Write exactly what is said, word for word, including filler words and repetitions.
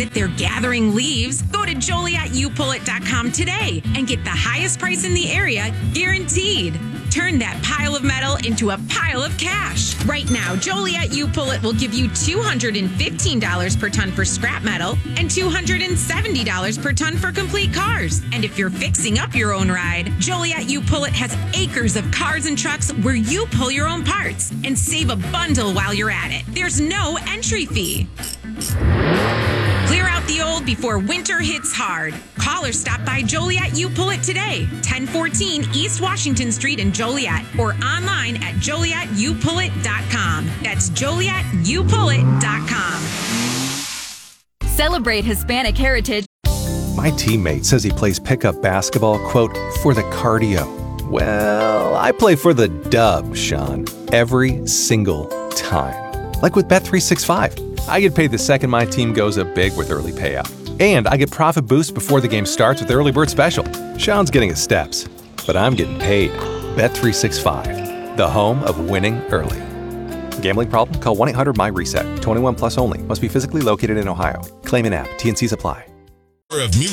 sit there gathering leaves. Go to Joliet You Pull It dot com today and get the highest price in the area, guaranteed. Turn that pile of metal into a pile of cash. Right now, Joliet You Pull It will give you two hundred fifteen dollars per ton for scrap metal and two hundred seventy dollars per ton for complete cars. And if you're fixing up your own ride, Joliet You Pull It has acres of cars and trucks where you pull your own parts and save a bundle while you're at it. There's no entry fee. Clear out the old before winter hits hard. Call or stop by Joliet You Pull It today, ten fourteen East Washington Street in Joliet, or online at Joliet You Pull It dot com. That's Joliet You Pull It dot com. Celebrate Hispanic heritage. My teammate says he plays pickup basketball, quote, for the cardio. Well, I play for the dub, Sean, every single time. Like with Bet three sixty-five. I get paid the second my team goes up big with early payout. And I get profit boosts before the game starts with Early Bird Special. Sean's getting his steps, but I'm getting paid. Bet three sixty-five, the home of winning early. Gambling problem? Call one eight hundred my reset. twenty-one plus only. Must be physically located in Ohio. Claim an app. T N Cs apply. Of music.